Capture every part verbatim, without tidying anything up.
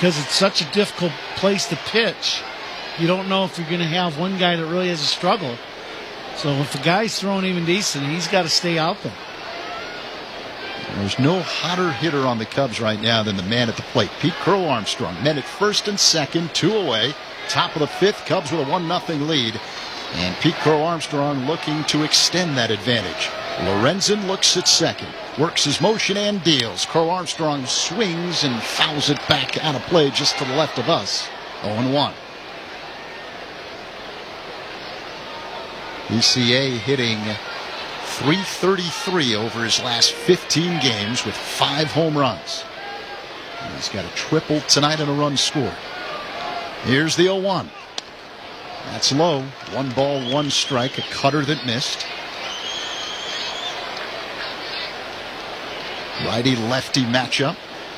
because it's such a difficult place to pitch. You don't know if you're going to have one guy that really has a struggle. So if a guy's throwing even decent, he's got to stay out there. There's no hotter hitter on the Cubs right now than the man at the plate, Pete Crow Armstrong. Men at first and second, two away. Top of the fifth, Cubs with a one nothing lead. And Pete Crow Armstrong looking to extend that advantage. Lorenzen looks at second, works his motion and deals. Crow Armstrong swings and fouls it back out of play just to the left of us. oh and one. P C A hitting three thirty-three over his last fifteen games with five home runs. And he's got a triple tonight and a run scored. Here's the oh one. That's low. One ball, one strike. A cutter that missed. Righty-lefty matchup.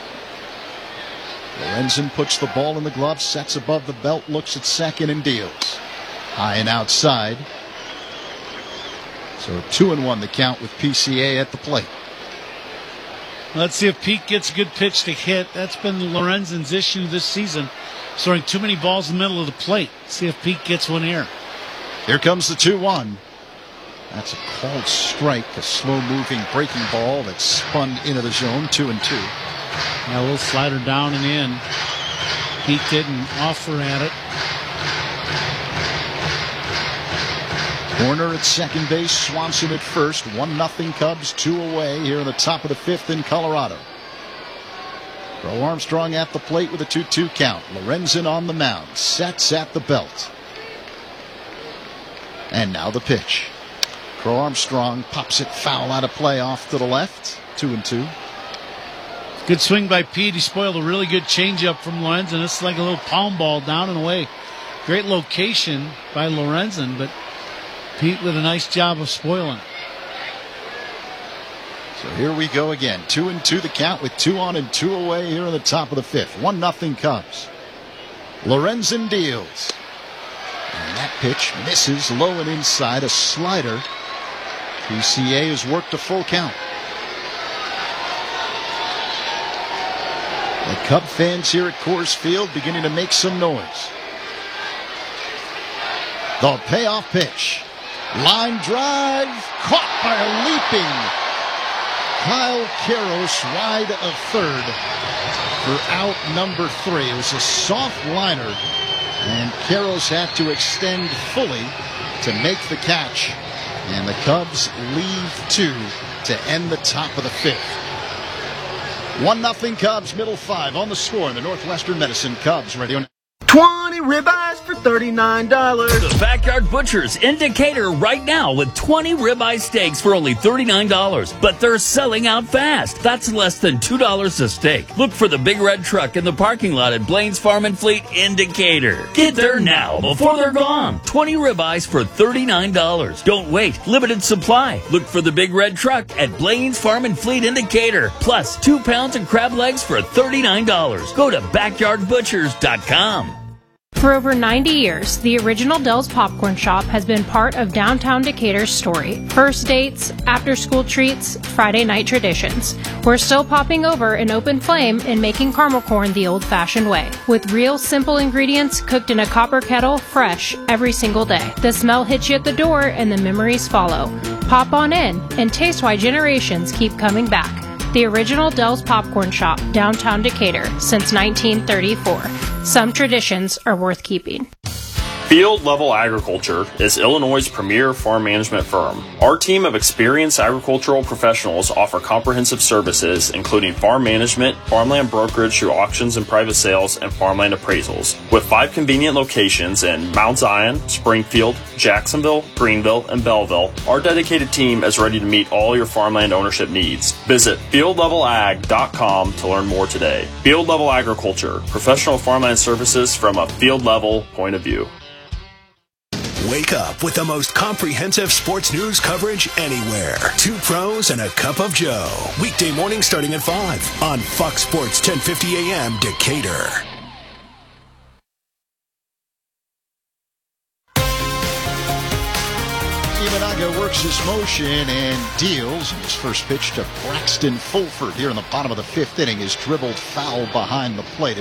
Lorenzen puts the ball in the glove, sets above the belt, looks at second and deals. High and outside. So two and one the count with P C A at the plate. Let's see if Pete gets a good pitch to hit. That's been Lorenzen's issue this season. Throwing too many balls in the middle of the plate. See if Pete gets one here. Here comes the two one. That's a called strike, a slow-moving breaking ball that spun into the zone, two and two. Yeah, a little slider down and in. Pete didn't offer at it. Warner at second base, Swanson at first. One nothing Cubs, two away here in the top of the fifth in Colorado. Crow Armstrong at the plate with a two two count. Lorenzen on the mound, sets at the belt. And now the pitch. Crow Armstrong pops it foul out of play off to the left. Two and two. Good swing by Pete. He spoiled a really good changeup from Lorenzen. It's like a little palm ball down and away. Great location by Lorenzen, but Pete with a nice job of spoiling. So here we go again. Two and two the count with two on and two away here in the top of the fifth. One nothing Cubs. Lorenzen deals. And that pitch misses low and inside, a slider. P C A has worked a full count. The Cub fans here at Coors Field beginning to make some noise. The payoff pitch. Line drive, caught by a leaping Kyle Queiroz wide of third for out number three. It was a soft liner, and Queiroz had to extend fully to make the catch. And the Cubs leave two to end the top of the fifth. One nothing Cubs, middle five on the score in the Northwestern Medicine Cubs Radio. twenty ribeyes for thirty-nine dollars. The Backyard Butchers in Decatur right now with twenty ribeye steaks for only thirty-nine dollars. But they're selling out fast. That's less than two dollars a steak. Look for the big red truck in the parking lot at Blaine's Farm and Fleet in Decatur. Get there now before they're gone. twenty ribeyes for thirty-nine dollars. Don't wait. Limited supply. Look for the big red truck at Blaine's Farm and Fleet in Decatur. Plus two pounds of crab legs for thirty-nine dollars. Go to backyard butchers dot com. For over ninety years, the original Dell's Popcorn Shop has been part of downtown Decatur's story. First dates, after-school treats, Friday night traditions. We're still popping over an open flame and making caramel corn the old-fashioned way. With real simple ingredients cooked in a copper kettle, fresh every single day. The smell hits you at the door and the memories follow. Pop on in and taste why generations keep coming back. The original Dell's Popcorn Shop, downtown Decatur, since nineteen thirty-four. Some traditions are worth keeping. Field Level Agriculture is Illinois' premier farm management firm. Our team of experienced agricultural professionals offer comprehensive services, including farm management, farmland brokerage through auctions and private sales, and farmland appraisals. With five convenient locations in Mount Zion, Springfield, Jacksonville, Greenville, and Belleville, our dedicated team is ready to meet all your farmland ownership needs. Visit field level ag dot com to learn more today. Field Level Agriculture, professional farmland services from a field level point of view. Wake up with the most comprehensive sports news coverage anywhere. Two pros and a cup of Joe. Weekday morning starting at five on Fox Sports ten fifty A M Decatur. Imanaga works his motion and deals. And his first pitch to Braxton Fulford here in the bottom of the fifth inning is dribbled foul behind the plate.